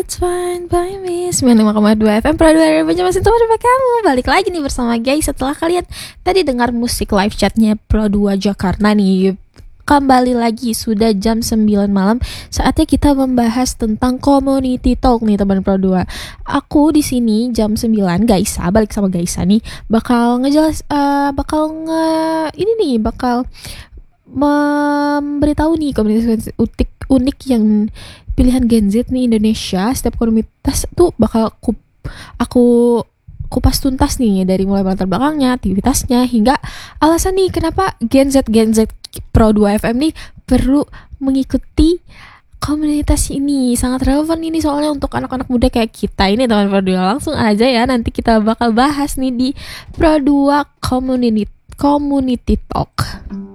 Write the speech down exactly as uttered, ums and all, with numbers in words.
It's fine by me. sembilan puluh lima koma dua F M Pro dua ribu masih teman sama kamu. Balik lagi nih bersama guys. Setelah kalian tadi dengar musik live chatnya Pro dua Jakarta nih, kembali lagi sudah jam sembilan malam. Saatnya kita membahas tentang community talk nih teman Pro dua. Aku di sini jam sembilan Gaisa, balik sama Gaisa nih, bakal ngejelas uh, bakal nge ini nih bakal memberitahu nih komunitas unik unik yang pilihan Gen Z nih Indonesia. Setiap komunitas tuh bakal aku, aku kupas tuntas nih, dari mulai latar belakangnya, aktivitasnya, hingga alasan nih kenapa Gen Z Gen Z Pro dua F M nih perlu mengikuti komunitas ini. Sangat relevan ini soalnya untuk anak-anak muda kayak kita ini teman Pro dua. Langsung aja ya, nanti kita bakal bahas nih di Pro dua Community Community Talk.